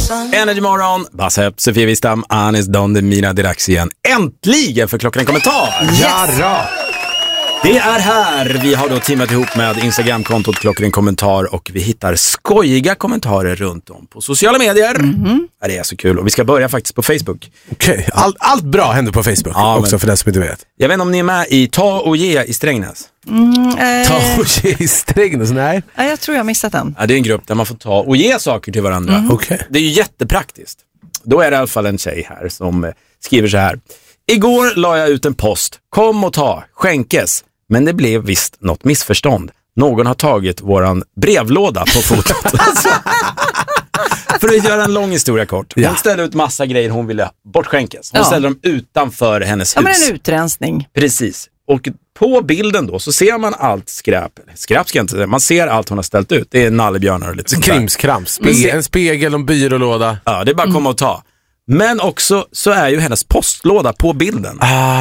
Energy Morgon, Basse, Sofia Wistam, Anis Don Demina, det är dags igen. Äntligen för klockan en kommentar. Jarra! Det är här. Vi har då teamat ihop med Instagram-kontot Klockan en kommentar och vi hittar skojiga kommentarer runt om på sociala medier. Ja, det är så kul och vi ska börja faktiskt på Facebook. Okej. Allt bra händer på Facebook också för den som inte vet. Jag vet inte om ni är med i Ta och Ge i Strängnäs. Ta och Ge i Strängnäs, nej. Ja, jag tror jag har missat den. Ja, det är en grupp där man får ta och ge saker till varandra. Okej. Det är ju jättepraktiskt. Då är det i alla fall en tjej här som skriver så här. Igår la jag ut en post. Kom och ta, skänkes. Men det blev visst något missförstånd. Någon har tagit våran brevlåda på fotot. För att göra en lång historia kort. Hon ställde ut massa grejer hon ville bortskänkes. Hon ställde dem utanför hennes hus. Ja, men en utrensning. Precis. Och på bilden då så ser man allt skräp. Skräp ska jag inte säga. Man ser allt hon har ställt ut. Det är nallebjörnar och lite sånt där. Krimskrams. En spegel och en byrålåda. Ja, det är bara att komma och ta. Men också så är ju hennes postlåda på bilden.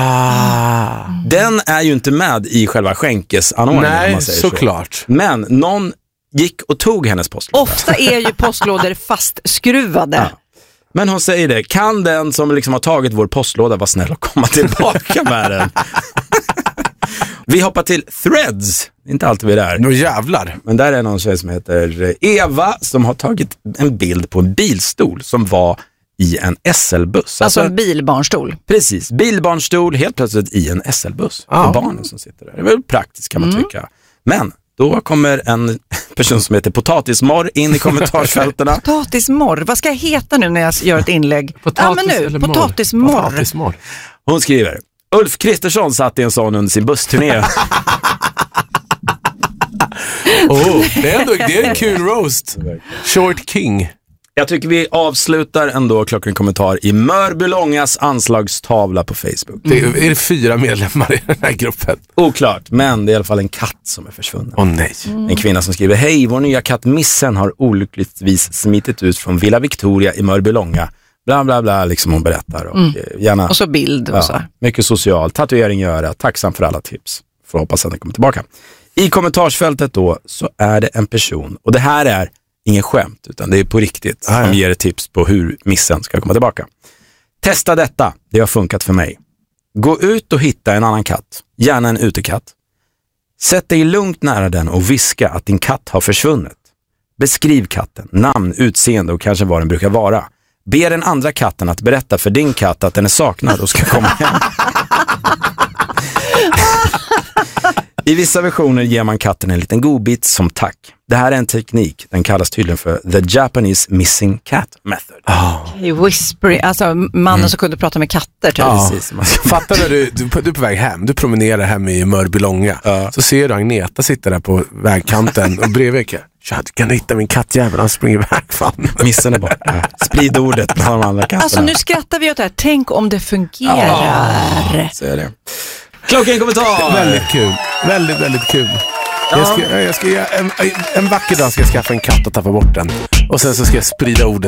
Den är ju inte med i själva skänkesanordningen. Nej, såklart. Men någon gick och tog hennes postlåda. Ofta är ju postlådor fastskruvade. Ja. Men hon säger det. Kan den som liksom har tagit vår postlåda vara snäll och komma tillbaka med den? Vi hoppar till Threads. Inte alltid vi är där. Nå jävlar. Men där är någon tjej som heter Eva som har tagit en bild på en bilstol som var i en SL-buss. Alltså en bilbarnstol. Precis, bilbarnstol helt plötsligt i en SL-buss. För barnen som sitter där. Det är väl praktiskt kan man tycka. Men då kommer en person som heter Potatismorr in i kommentarsfälterna. Potatismorr, vad ska jag heta nu när jag gör ett inlägg? Potatismorr. Hon skriver, Ulf Kristersson satt i en sån under sin bussturné. Det är en kul roast. Short King. Jag tycker vi avslutar ändå Klockan kommentar i Mörbylångas anslagstavla på Facebook. Är det 4 medlemmar i den här gruppen? Oklart, men det är i alla fall en katt som är försvunnen. Nej. En kvinna som skriver, hej, vår nya katt Missen har olyckligtvis smitit ut från Villa Victoria i Mörbylånga. Bla bla bla, liksom hon berättar. Och, gärna, och så bild och så. Mycket social, tatuering i örat, tacksam för alla tips. Får hoppas att den kommer tillbaka. I kommentarsfältet då så är det en person, och det här är ingen skämt utan det är på riktigt, som ger ett tips på hur Missen ska komma tillbaka. Testa detta, det har funkat för mig. Gå ut och hitta en annan katt, gärna en utekatt. Sätt dig lugnt nära den och viska att din katt har försvunnit. Beskriv katten, namn, utseende och kanske vad den brukar vara. Be den andra katten att berätta för din katt att den är saknad och ska komma hem. I vissa versioner ger man katten en liten godbit som tack. Det här är en teknik, den kallas tydligen för The Japanese Missing Cat Method. Whispering, alltså mannen som kunde prata med katter. Precis. Fattar du är på väg hem, du promenerar hem i Mörbylånga. Så ser du Agneta sitta där på vägkanten och bredvid kan du hitta min kattjävel, han springer iväg fan. Missen är borta. Sprid ordet med de andra katterna. Alltså nu skrattar vi åt det här, tänk om det fungerar. Så är det. Klockan kommentar. Väldigt kul. Väldigt, väldigt kul. Jag ska en vacker dag ska jag skaffa en katt och tappa bort den. Och sen så ska jag sprida ordet